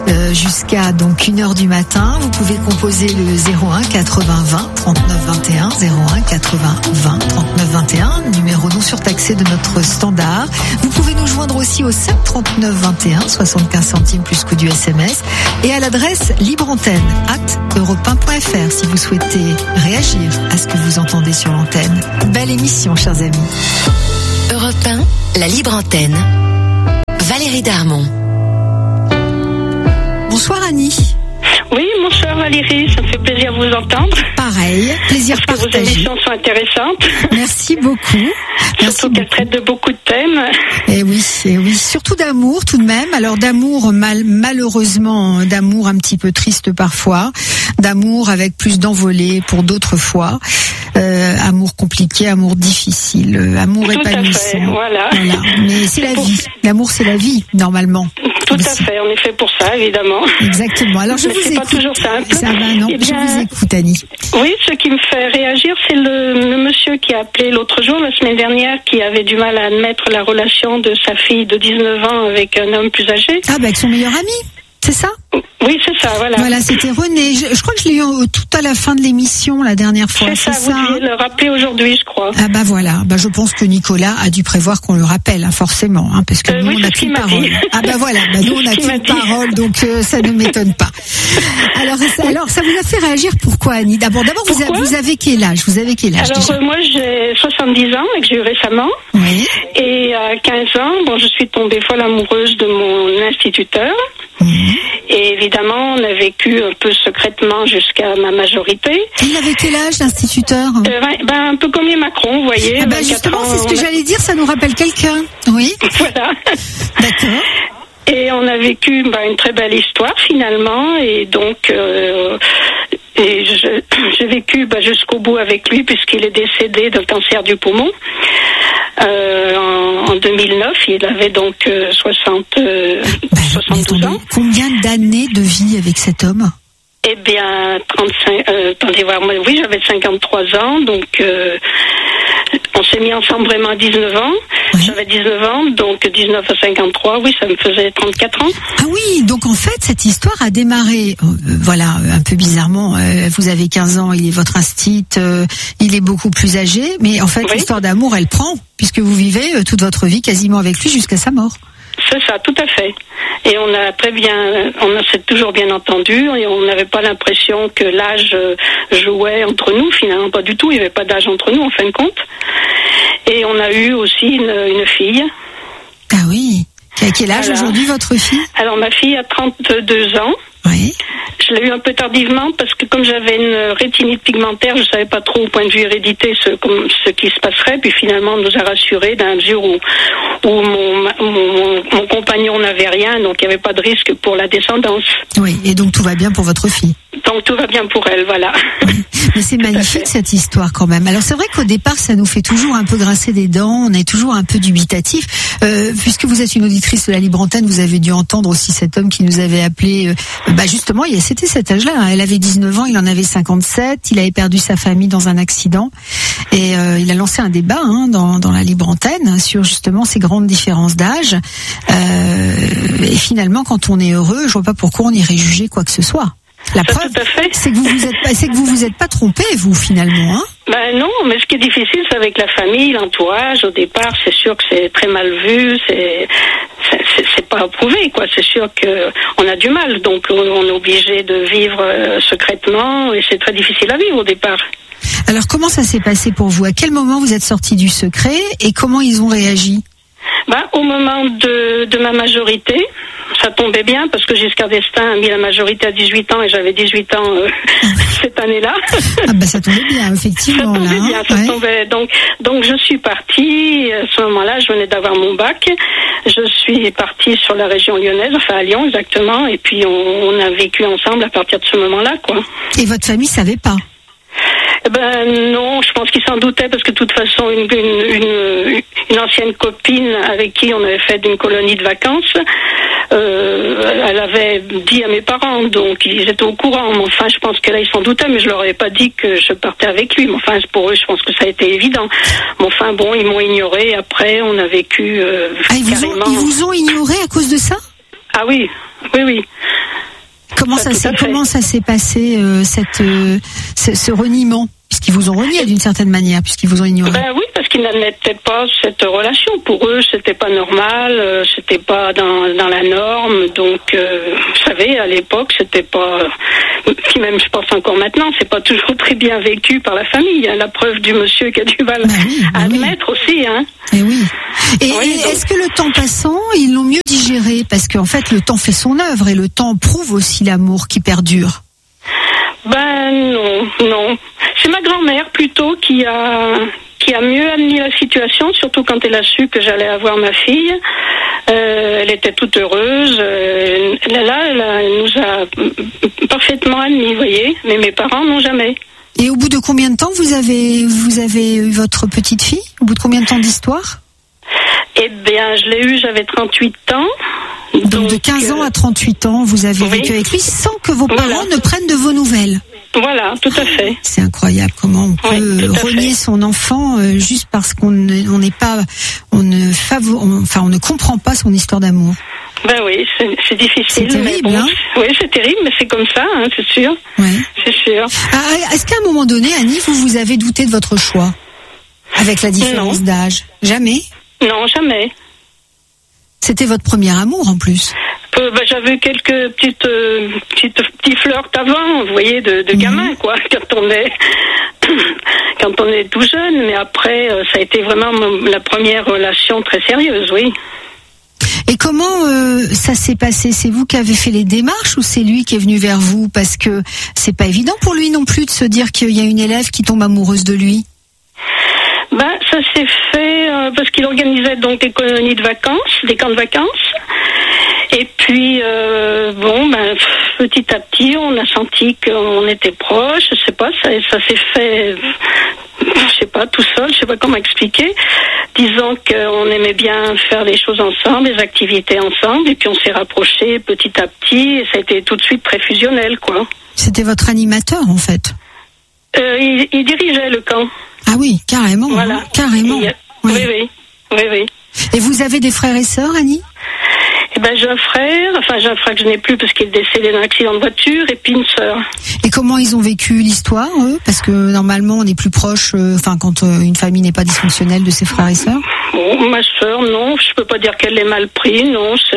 jusqu'à donc 1h du matin. Vous pouvez composer le 01 80 20 39 21, 01 80 20 39 21, numéro non surtaxé de notre standard. Vous pouvez nous joindre aussi au 7 39 21, 75 centimes plus coût du SMS, et à l'adresse libreantenne@europe1.fr si vous souhaitez réagir à ce que vous entendez sur l'antenne. Belle émission, chers amis. Europe 1, la libre antenne. Valérie Darmon. Bonsoir Annie. Oui, bonsoir Valérie, ça me fait plaisir de vous entendre. Pareil, plaisir partagé. Vos émissions sont intéressantes. Merci beaucoup. Surtout qu'elles traitent de beaucoup de thèmes. Et oui, surtout d'amour tout de même. Alors d'amour malheureusement, d'amour un petit peu triste parfois, d'amour avec plus d'envolée pour d'autres fois. Amour compliqué, amour difficile, amour épanouissant. Voilà. Mais c'est la vie. L'amour, c'est la vie, normalement. Tout à fait, on est fait pour ça, évidemment. Exactement. Alors je mais vous c'est écoute. Pas toujours simple. Ça va, non, je vous écoute, Annie. Oui, ce qui me fait réagir, c'est le monsieur qui a appelé l'autre jour, la semaine dernière, qui avait du mal à admettre la relation de sa fille de 19 ans avec un homme plus âgé. Ah, avec son meilleur ami, c'est ça ? Oui, c'est ça, voilà. Voilà, c'était René. Je crois que je l'ai eu tout à la fin de l'émission, la dernière fois. C'est ça, vous deviez le rappeler aujourd'hui, je crois. Ah voilà, je pense que Nicolas a dû prévoir qu'on le rappelle, forcément, parce que nous, on n'a plus de parole. Voilà, nous, on n'a plus de parole, donc ça ne m'étonne pas. Alors, ça vous a fait réagir pourquoi, Annie ? D'abord, vous avez quel âge ? Alors, moi, j'ai 70 ans, et que j'ai eu récemment. Oui. Et à 15 ans, je suis tombée folle amoureuse de mon instituteur. Et évidemment, on a vécu un peu secrètement jusqu'à ma majorité. Il avait quel âge, l'instituteur ? Un peu comme les Macron, vous voyez. Justement, c'est ce que j'allais dire, ça nous rappelle quelqu'un. Oui. Voilà. D'accord. Et on a vécu une très belle histoire, finalement. Et donc... j'ai vécu jusqu'au bout avec lui, puisqu'il est décédé d'un cancer du poumon. En 2009, il avait donc 72 ans. Combien d'années de vie avec cet homme ? Eh bien, 35. Attendez voir. Oui, j'avais 53 ans, donc on s'est mis ensemble vraiment à 19 ans. Oui. J'avais 19 ans, donc 19 à 53. Oui, ça me faisait 34 ans. Ah oui, donc en fait, cette histoire a démarré. Un peu bizarrement. Vous avez 15 ans, il est votre instit, il est beaucoup plus âgé, mais en fait, l'histoire d'amour, elle prend, puisque vous vivez toute votre vie quasiment avec lui jusqu'à sa mort. C'est ça, tout à fait. Et on s'est toujours bien entendu, et on n'avait pas l'impression que l'âge jouait entre nous, finalement, pas du tout, il n'y avait pas d'âge entre nous, en fin de compte. Et on a eu aussi une fille. Ah oui. À quel âge aujourd'hui, votre fille ? Alors, ma fille a 32 ans. Oui. Je l'ai eu un peu tardivement parce que comme j'avais une rétinite pigmentaire, je ne savais pas trop au point de vue hérédité ce qui se passerait. Puis finalement, on nous a rassurés dans la mesure où mon compagnon n'avait rien, donc il n'y avait pas de risque pour la descendance. Oui, et donc tout va bien pour votre fille. Donc tout va bien pour elle, voilà. Oui. Mais c'est magnifique cette histoire quand même. Alors c'est vrai qu'au départ, ça nous fait toujours un peu grincer des dents, on est toujours un peu dubitatif. Puisque vous êtes une auditrice de la Libre Antenne, vous avez dû entendre aussi cet homme qui nous avait appelé... justement, c'était cet âge-là. Elle avait 19 ans, il en avait 57. Il avait perdu sa famille dans un accident. Et il a lancé un débat dans la Libre Antenne sur justement ces grandes différences d'âge. Et finalement, quand on est heureux, je vois pas pourquoi on irait juger quoi que ce soit. La preuve, c'est que vous vous êtes pas trompé, vous, finalement, non, mais ce qui est difficile, c'est avec la famille, l'entourage. Au départ, c'est sûr que c'est très mal vu, c'est pas approuvé, quoi. C'est sûr que on a du mal, donc on est obligé de vivre secrètement, et c'est très difficile à vivre au départ. Alors, comment ça s'est passé pour vous ? À quel moment vous êtes sorti du secret et comment ils ont réagi ? Au moment de ma majorité, ça tombait bien parce que Giscard d'Estaing a mis la majorité à 18 ans et j'avais 18 ans cette année-là. Ça tombait bien, effectivement. Ça tombait. Donc je suis partie, à ce moment-là, je venais d'avoir mon bac. Je suis partie sur la région lyonnaise, enfin à Lyon exactement, et puis on a vécu ensemble à partir de ce moment-là, quoi. Et votre famille savait pas ? Non, je pense qu'il s'en doutait parce que de toute façon une ancienne copine avec qui on avait fait une colonie de vacances, elle avait dit à mes parents, donc ils étaient au courant. Mais enfin, je pense que là ils s'en doutaient, mais je leur avais pas dit que je partais avec lui. Mais enfin, pour eux, je pense que ça a été évident. Mais enfin, ils m'ont ignoré. Après, on a vécu ils vous ont ignoré à cause de ça ? Ah oui. Comment ça s'est passé, ce reniement? Puisqu'ils vous ont renié d'une certaine manière, puisqu'ils vous ont ignoré. Ben oui, parce qu'ils n'admettaient pas cette relation. Pour eux, c'était pas normal, c'était pas dans la norme. Donc, vous savez, à l'époque, c'était pas. Puis même, je pense encore maintenant, c'est pas toujours très bien vécu par la famille. Hein, la preuve du monsieur qui a du mal à admettre aussi. Hein. Et oui. Et est-ce que le temps passant, ils l'ont mieux digéré? Parce qu'en fait, le temps fait son œuvre et le temps prouve aussi l'amour qui perdure. Ben non. C'est ma grand-mère plutôt qui a mieux admis la situation, surtout quand elle a su que j'allais avoir ma fille. Elle était toute heureuse. Là, elle nous a parfaitement admis, vous voyez. Mais mes parents n'ont jamais. Et au bout de combien de temps vous avez eu votre petite fille? Au bout de combien de temps d'histoire? Eh bien, je l'ai eue, j'avais 38 ans. Donc de 15 ans à 38 ans, vous avez vécu avec lui sans que vos parents ne prennent de vos nouvelles. Voilà, tout à fait. C'est incroyable comment on peut renier son enfant juste parce qu'on ne comprend pas son histoire d'amour. Ben oui, c'est difficile. C'est terrible, mais bon, oui, c'est terrible, mais c'est comme ça, hein, c'est sûr. Ouais. C'est sûr. Est-ce qu'à un moment donné, Annie, vous avez douté de votre choix avec la différence d'âge? Jamais? Non, jamais. C'était votre premier amour en plus. J'avais quelques petits flirts avant, vous voyez, de gamin, quoi, quand on est tout jeune. Mais après, ça a été vraiment la première relation très sérieuse, oui. Et comment ça s'est passé? C'est vous qui avez fait les démarches ou c'est lui qui est venu vers vous? Parce que c'est pas évident pour lui non plus de se dire qu'il y a une élève qui tombe amoureuse de lui. Ça s'est fait parce qu'il organisait donc des colonies de vacances, des camps de vacances. Et puis, petit à petit, on a senti qu'on était proches. Je sais pas, ça s'est fait, je sais pas, tout seul, je sais pas comment expliquer. Disons qu'on aimait bien faire des choses ensemble, des activités ensemble, et puis on s'est rapprochés petit à petit, et ça a été tout de suite très fusionnel, quoi. C'était votre animateur, en fait? Il dirigeait le camp. Ah oui, carrément. Voilà. Hein, carrément. Oui. Et vous avez des frères et sœurs, Annie? J'ai un frère que je n'ai plus parce qu'il est décédé d'un accident de voiture, et puis une sœur. Et comment ils ont vécu l'histoire, eux? Parce que normalement, on est plus proche, quand une famille n'est pas dysfonctionnelle, de ses frères et sœurs. Bon, ma sœur, non, je peux pas dire qu'elle l'ait mal pris,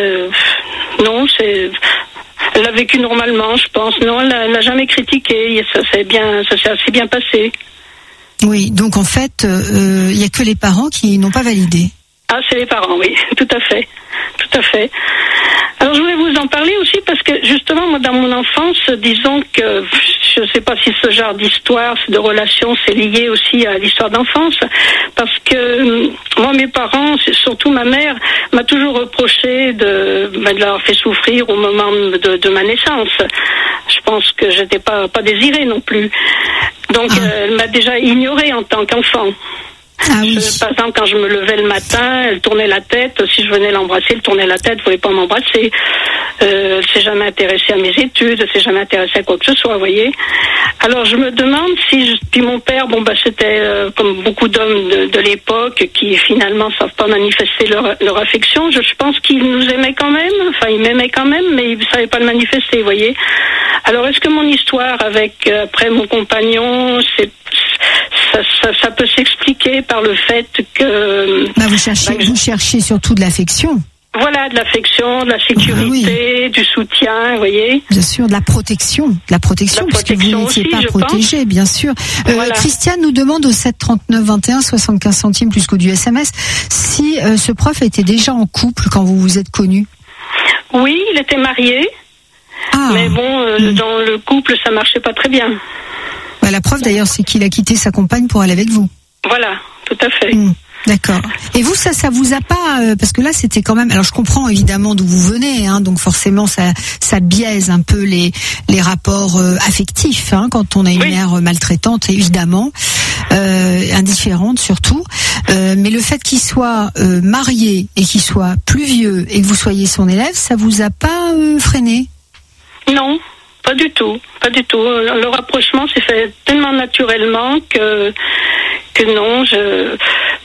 elle l'a vécu normalement, je pense. Non, elle n'a jamais critiqué, ça s'est assez bien passé. Oui, donc en fait, il y a que les parents qui n'ont pas validé. Ah, c'est les parents, oui, tout à fait. Alors, je voulais vous en parler aussi parce que, justement, moi, dans mon enfance, disons que, je ne sais pas si ce genre d'histoire, de relation, c'est lié aussi à l'histoire d'enfance, parce que, moi, mes parents, surtout ma mère, m'a toujours reproché de l'avoir fait souffrir au moment de ma naissance. Je pense que j'étais pas désirée non plus. Donc, elle m'a déjà ignorée en tant qu'enfant. Ah oui. Par exemple, quand je me levais le matin, elle tournait la tête. Si je venais l'embrasser, elle tournait la tête, ne voulait pas m'embrasser. Elle s'est jamais intéressée à mes études, elle s'est jamais intéressée à quoi que ce soit, vous voyez. Alors je me demande puis mon père, c'était comme beaucoup d'hommes de l'époque qui finalement savent pas manifester leur affection. Je pense qu'ils nous aimaient quand même, ils m'aimaient quand même, mais ils savaient pas le manifester, vous voyez. Alors est-ce que mon histoire avec après mon compagnon, ça peut s'expliquer par le fait que... vous cherchez surtout de l'affection. Voilà, de l'affection, de la sécurité, du soutien, vous voyez. Bien sûr, de la protection, puisque vous n'étiez pas protégé, bien sûr. Voilà. Christiane nous demande au 7 39 21 75 centimes plus qu'au du SMS si ce prof était déjà en couple quand vous vous êtes connus. Oui, il était marié, mais bon, dans le couple, ça marchait pas très bien. La preuve d'ailleurs, c'est qu'il a quitté sa compagne pour aller avec vous. Voilà, tout à fait. D'accord. Et vous, ça vous a pas, parce que là, c'était quand même. Alors, je comprends évidemment d'où vous venez, donc forcément, ça biaise un peu les rapports affectifs, quand on a une mère maltraitante, évidemment, indifférente surtout. Mais le fait qu'il soit marié et qu'il soit plus vieux et que vous soyez son élève, ça vous a pas freiné? Non. Pas du tout. Le rapprochement s'est fait tellement naturellement que non,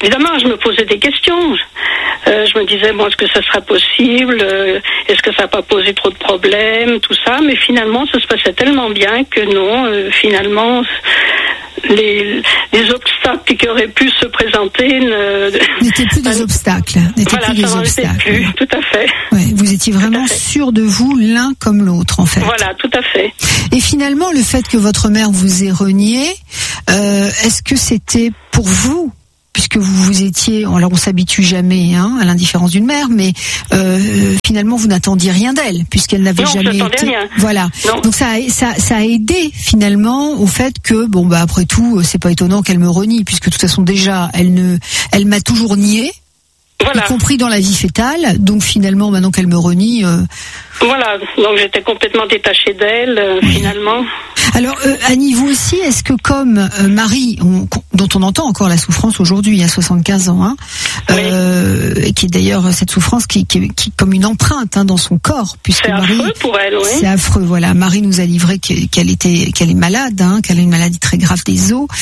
évidemment, je me posais des questions. Je me disais, bon, est-ce que ça sera possible? Est-ce que ça n'a pas posé trop de problèmes? Tout ça. Mais finalement, ça se passait tellement bien que non, finalement, les obstacles qui auraient pu se présenter n'étaient plus des obstacles. Plus, tout à fait. Ouais, vous étiez vraiment sûr de vous l'un comme l'autre, en fait. Voilà, tout à fait. Et finalement, le fait que votre mère vous ait renié, est-ce que c'était pour vous? Puisque vous étiez, alors on s'habitue jamais à l'indifférence d'une mère, mais finalement vous n'attendiez rien d'elle, puisqu'elle n'avait jamais été. Rien. Voilà. Non. Donc ça a aidé finalement au fait que après tout c'est pas étonnant qu'elle me renie, puisque de toute façon déjà elle m'a toujours nié. Voilà. Y compris dans la vie fétale, donc finalement maintenant qu'elle me renie. Voilà, donc j'étais complètement détachée d'elle finalement. Alors Annie, vous aussi, est-ce que comme Marie, dont on entend encore la souffrance aujourd'hui, il y a 75 ans, et qui est d'ailleurs cette souffrance qui comme une empreinte dans son corps, puisque c'est Marie, affreux pour elle, oui. C'est affreux, voilà. Marie nous a livré qu'elle est malade, qu'elle a une maladie très grave des os,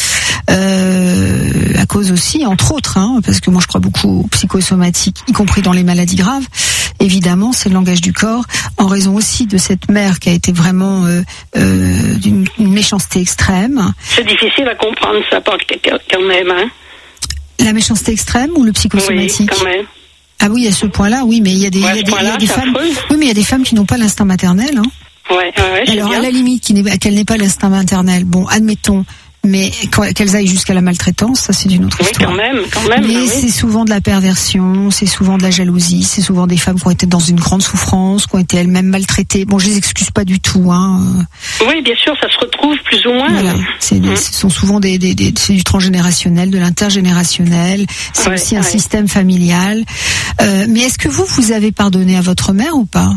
à cause aussi, entre autres, parce que moi je crois beaucoup aux psychosomatiques, y compris dans les maladies graves. Évidemment, c'est le langage du corps, en raison aussi de cette mère qui a été vraiment d'une méchanceté extrême. C'est difficile à comprendre ça quand même. La méchanceté extrême ou le psychosomatique? Oui, quand même. Ah oui, à ce point-là, oui, mais il y a des femmes. Oui, mais il y a des femmes qui n'ont pas l'instinct maternel. Ouais, alors à la limite, qu'elle n'ait pas l'instinct maternel. Bon, admettons. Mais qu'elles aillent jusqu'à la maltraitance, ça c'est une autre histoire. Oui, quand même. Mais c'est souvent de la perversion, c'est souvent de la jalousie, c'est souvent des femmes qui ont été dans une grande souffrance, qui ont été elles-mêmes maltraitées. Bon, je les excuse pas du tout, Oui, bien sûr, ça se retrouve plus ou moins. Voilà, ce sont souvent c'est du transgénérationnel, de l'intergénérationnel. C'est aussi un système familial. Mais est-ce que vous avez pardonné à votre mère ou pas?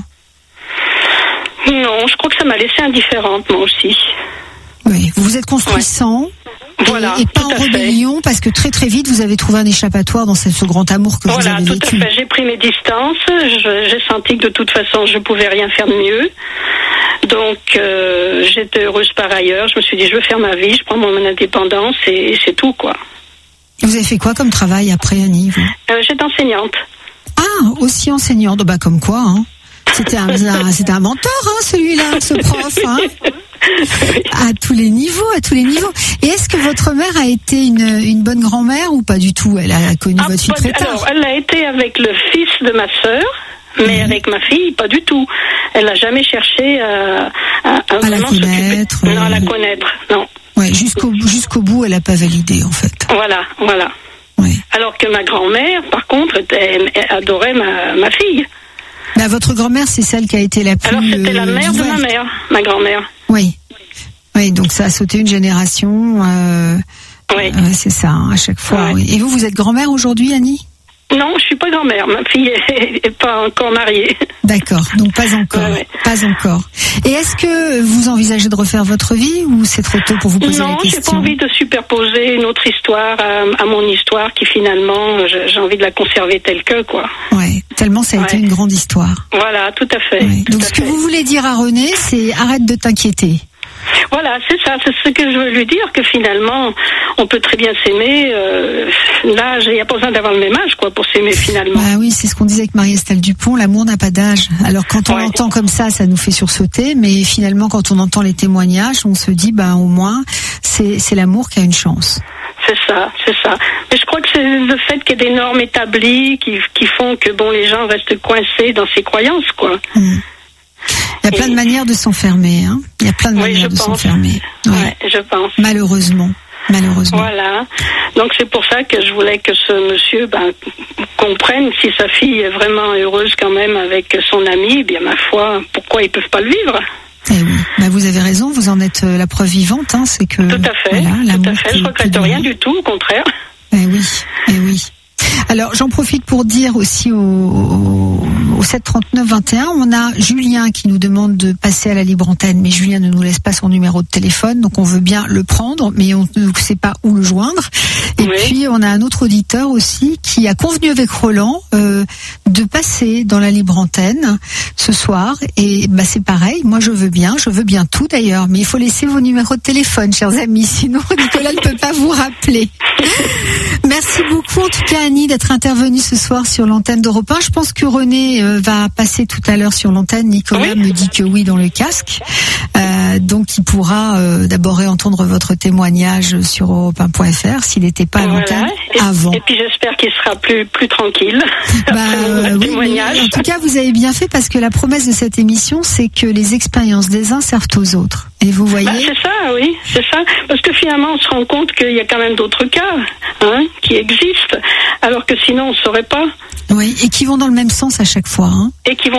Non, je crois que ça m'a laissé indifférente, moi aussi. Oui, vous vous êtes construit sans, voilà, et pas en rébellion, parce que très très vite vous avez trouvé un échappatoire dans ce grand amour que vous avez vécu. Voilà, tout à fait. J'ai pris mes distances. J'ai senti que de toute façon je pouvais rien faire de mieux. Donc j'étais heureuse par ailleurs. Je me suis dit je veux faire ma vie, je prends mon indépendance et c'est tout quoi. Vous avez fait quoi comme travail après, Annie, vous? J'étais enseignante. Ah, aussi enseignante. Comme quoi, C'était un mentor, celui-là, ce prof, À tous les niveaux. Et est-ce que votre mère a été une bonne grand-mère ou pas du tout? Elle a connu votre fille très tard. Alors, elle a été avec le fils de ma sœur, mais avec ma fille, pas du tout. Elle n'a jamais cherché à la connaître. Non, à la connaître, non. Ouais, jusqu'au bout, elle n'a pas validé, en fait. Voilà. Ouais. Alors que ma grand-mère, par contre, elle adorait ma fille. Bah, votre grand-mère, c'est celle qui a été la plus... Alors, c'était la mère de ma mère, ma grand-mère. Oui, donc ça a sauté une génération. Oui. C'est ça, à chaque fois. Ouais. Oui. Et vous êtes grand-mère aujourd'hui, Annie? Non, je suis pas grand-mère. Ma fille est pas encore mariée. D'accord, donc pas encore. Ouais. Pas encore. Et est-ce que vous envisagez de refaire votre vie ou c'est trop tôt pour vous poser la question? Non, j'ai pas envie de superposer une autre histoire à mon histoire qui finalement, j'ai envie de la conserver telle que, quoi. Ouais, tellement ça a été une grande histoire. Voilà, tout à fait. Ouais. Donc ce que vous voulez dire à René, c'est arrête de t'inquiéter. Voilà, c'est ça, c'est ce que je veux lui dire, que finalement, on peut très bien s'aimer. Là, il n'y a pas besoin d'avoir le même âge, quoi, pour s'aimer finalement. Ah oui, c'est ce qu'on disait avec Marie-Estelle Dupont, l'amour n'a pas d'âge. Alors quand on l'entend comme ça nous fait sursauter, mais finalement, quand on entend les témoignages, on se dit, au moins, c'est l'amour qui a une chance. C'est ça. Mais je crois que c'est le fait qu'il y ait des normes établies qui font que, les gens restent coincés dans ces croyances, quoi. Il y a plein de manières de s'enfermer, Il y a plein de manières de s'enfermer. Ouais, je pense. Malheureusement. Voilà. Donc c'est pour ça que je voulais que ce monsieur comprenne si sa fille est vraiment heureuse quand même avec son ami, bien ma foi, pourquoi ils peuvent pas le vivre? Eh oui. Vous avez raison, vous en êtes la preuve vivante, c'est que... Tout à fait, voilà, tout à fait. Je regrette rien du tout, au contraire. Eh oui. Alors j'en profite pour dire aussi au 739 21, on a Julien qui nous demande de passer à la libre antenne, mais Julien ne nous laisse pas son numéro de téléphone, donc on veut bien le prendre, mais on ne sait pas où le joindre. Et puis on a un autre auditeur aussi qui a convenu avec Roland de passer dans la libre antenne ce soir, et c'est pareil, moi je veux bien tout d'ailleurs, mais il faut laisser vos numéros de téléphone, chers amis, sinon Nicolas ne peut pas vous rappeler. Merci beaucoup en tout cas Annie d'être intervenue ce soir sur l'antenne d'Europe 1. Je pense que René va passer tout à l'heure sur l'antenne. Nicolas me dit que oui dans le casque. Donc il pourra d'abord réentendre votre témoignage sur europe1.fr s'il n'était pas à l'antenne avant. Et puis j'espère qu'il sera plus tranquille après mon témoignage. En tout cas vous avez bien fait, parce que la promesse de cette émission c'est que les expériences des uns servent aux autres. Et vous voyez, c'est ça, oui, c'est ça. Parce que finalement, on se rend compte qu'il y a quand même d'autres cas qui existent, alors que sinon, on ne saurait pas. Oui, et qui vont dans le même sens à chaque fois. Et qui vont